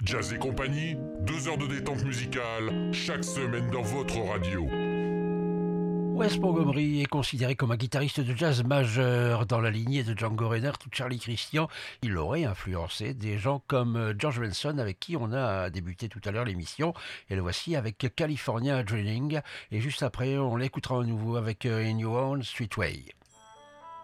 Jazz et compagnie, 2 heures de détente musicale, chaque semaine dans votre radio. Wes Montgomery est considéré comme un guitariste de jazz majeur dans la lignée de Django Reinhardt ou Charlie Christian. Il aurait influencé des gens comme George Benson avec qui on a débuté tout à l'heure l'émission. Et le voici avec California Dreaming. Et juste après, on l'écoutera à nouveau avec In Your Own Sweet Way.